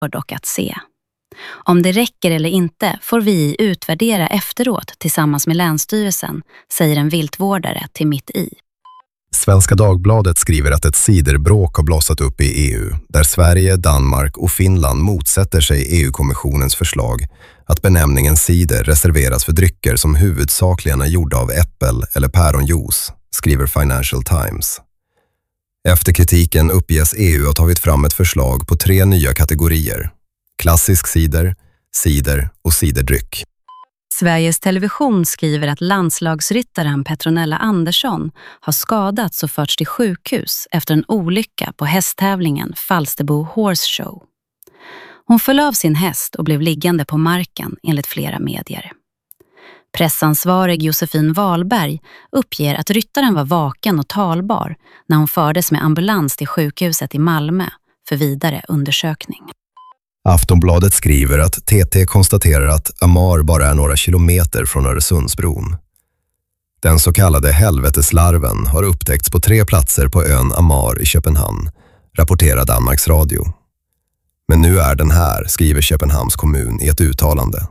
dock att se. Om det räcker eller inte får vi utvärdera efteråt tillsammans med Länsstyrelsen, säger en viltvårdare till Mitt i. Svenska Dagbladet skriver att ett ciderbråk har blossat upp i EU, där Sverige, Danmark och Finland motsätter sig EU-kommissionens förslag att benämningen cider reserveras för drycker som huvudsakligen är gjorda av äppel- eller päronjuice, skriver Financial Times. Efter kritiken uppges EU ha tagit fram ett förslag på 3 nya kategorier: klassisk cider, cider och ciderdryck. Sveriges Television skriver att landslagsryttaren Petronella Andersson har skadats och förts till sjukhus efter en olycka på hästtävlingen Falsterbo Horse Show. Hon föll av sin häst och blev liggande på marken enligt flera medier. Pressansvarig Josefin Wahlberg uppger att ryttaren var vaken och talbar när hon fördes med ambulans till sjukhuset i Malmö för vidare undersökning. Aftonbladet skriver att TT konstaterar att Amar bara är några kilometer från Öresundsbron. Den så kallade helveteslarven har upptäckts på 3 platser på ön Amar i Köpenhamn, rapporterar Danmarks Radio. Men nu är den här, skriver Köpenhamns kommun i ett uttalande.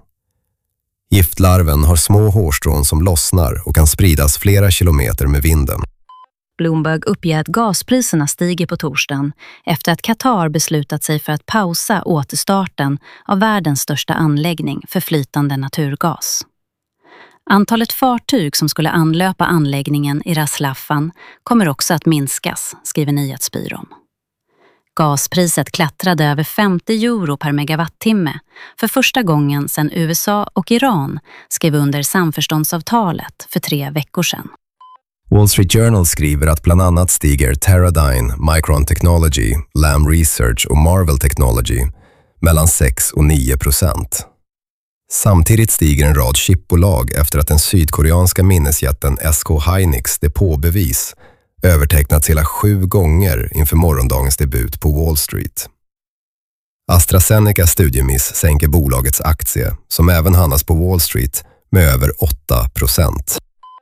Giftlarven har små hårstrån som lossnar och kan spridas flera kilometer med vinden. Bloomberg uppger att gaspriserna stiger på torsdagen efter att Qatar beslutat sig för att pausa återstarten av världens största anläggning för flytande naturgas. Antalet fartyg som skulle anlöpa anläggningen i Ras Laffan kommer också att minskas, skriver Nyhetsbyrån. Gaspriset klättrade över 50 euro per megawattimme för första gången sedan USA och Iran skrev under samförståndsavtalet för 3 veckor sedan. Wall Street Journal skriver att bland annat stiger Teradyne, Micron Technology, Lam Research och Marvell Technology mellan 6 och 9%. Samtidigt stiger en rad chipbolag efter att den sydkoreanska minnesjätten SK Hynix depåbevis övertecknats hela 7 gånger inför morgondagens debut på Wall Street. AstraZeneca studiemiss sänker bolagets aktie, som även handlas på Wall Street, med över 8%.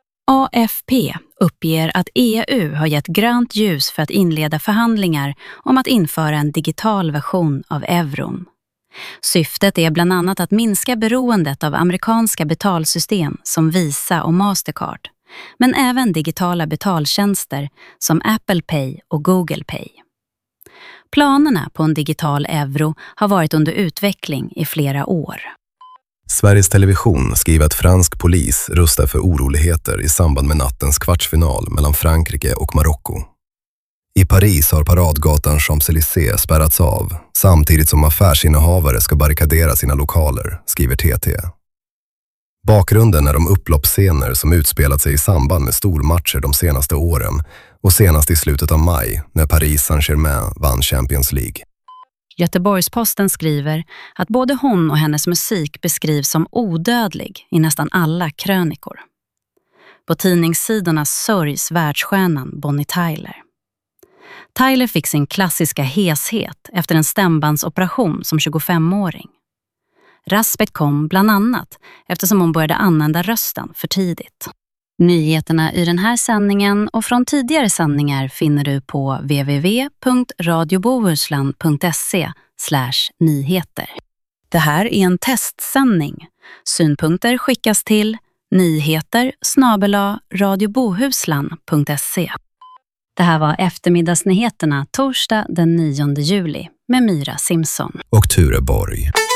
AFP uppger att EU har gett grönt ljus för att inleda förhandlingar om att införa en digital version av euron. Syftet är bland annat att minska beroendet av amerikanska betalsystem som Visa och Mastercard, men även digitala betaltjänster som Apple Pay och Google Pay. Planerna på en digital euro har varit under utveckling i flera år. Sveriges Television skriver att fransk polis rustar för oroligheter i samband med nattens kvartsfinal mellan Frankrike och Marocko. I Paris har paradgatan Champs-Élysées spärrats av, samtidigt som affärsinnehavare ska barrikadera sina lokaler, skriver TT. Bakgrunden är de upploppsscener som utspelat sig i samband med stormatcher de senaste åren och senast i slutet av maj när Paris Saint-Germain vann Champions League. Göteborgs-Posten skriver att både hon och hennes musik beskrivs som odödlig i nästan alla krönikor. På tidningssidorna sörjs världsstjärnan Bonnie Tyler. Tyler fick sin klassiska heshet efter en stämbandsoperation som 25-åring. Raspet kom bland annat eftersom hon började använda rösten för tidigt. Nyheterna i den här sändningen och från tidigare sändningar finner du på www.radiobohuslän.se/nyheter. Det här är en testsändning. Synpunkter skickas till nyheter@radiobohuslän.se. Det här var eftermiddagsnyheterna torsdag den 9 juli med Myra Simpson och Ture Borg.